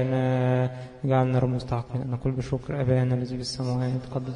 جعلنا مستحقين أن نقول بشكر أبانا الذي في السماوات قدس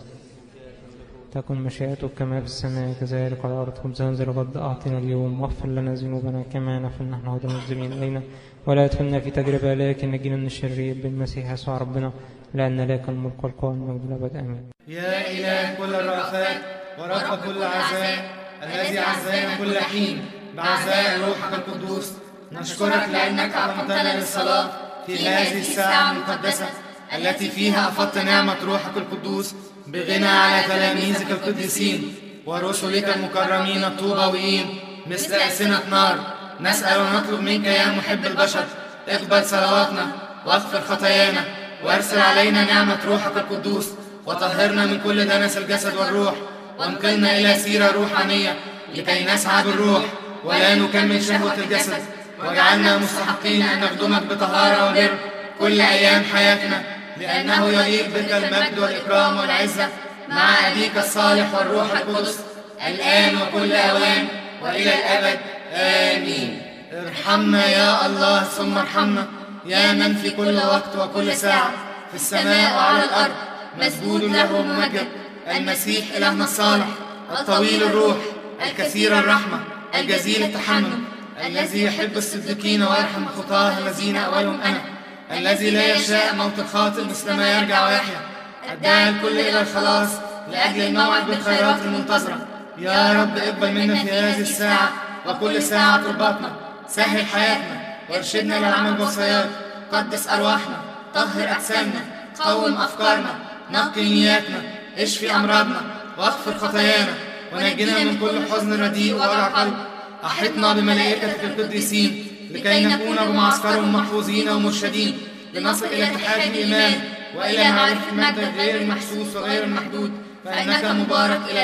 تكن مشيئتك كما في السماء كذلك على الأرض. خبزنا ذا الغد أعطنا اليوم، واغفر لنا ذنوبنا كما نغفر نحن أيضا المذنبين إلينا، ولا تدخلنا في تجربة لكن نجينا من الشرير بالمسيح يسوع ربنا، لأن لك الملك والقوة والمجد الأبد آمين. يا إله كل الرأفات ورب كل عزاء، الذي عزانا كل حين بعزاء روحك القدوس، نشكرك لأنك أقمتنا للصلاة في هذه الساعة المقدسة التي فيها أفضت نعمة روحك القدوس بغنى على تلاميذك القديسين ورسلك المكرمين الطوبويين مثل ألسنة نار. نسأل ونطلب منك يا محب البشر اقبل صلواتنا واغفر خطايانا، وارسل علينا نعمة روحك القدوس، وطهرنا من كل دنس الجسد والروح، وانقلنا إلى سيرة روحانية لكي نسعى بالروح ولا نكمل شهوة الجسد، واجعلنا مستحقين أن نخدمك بطهارة وبر كل أيام حياتنا، لأنه يليق بك المجد والإكرام والعزة مع أبيك الصالح والروح القدس الآن وكل أوان وإلى الأبد آمين. ارحمنا يا الله ثم ارحمنا، يا من في كل وقت وكل ساعة في السماء وعلى الأرض مسجود له وممجد، المسيح إلهنا الصالح الطويل الروح الكثير الرحمة الجزيل التحمل، الذي يحب الصديقين ويرحم الخطاة الذين أولهم أنا، الذي لا يشاء موت الخاطئ مثل ما يرجع ويحيا، الداعي الكل إلى الخلاص لأجل الموعد بالخيرات المنتظرة. يا رب اقبل منا في هذه الساعة وكل ساعة طلباتنا، سهل حياتنا وارشدنا للعمل بوصاياك، قدس أرواحنا، طهر أجسامنا، قوم أفكارنا، نقي نياتنا، اشفي أمراضنا واغفر خطايانا، ونجنا من كل حزن رديء ووجع قلب. أحطنا بملائكتك القديسين لكي نكون بمعسكرهم محفوظين ومرشدين، لنصل إلى اتحاد الإيمان وإلى معرفة المجد غير المحسوس وغير المحدود، فإنك مبارك إلى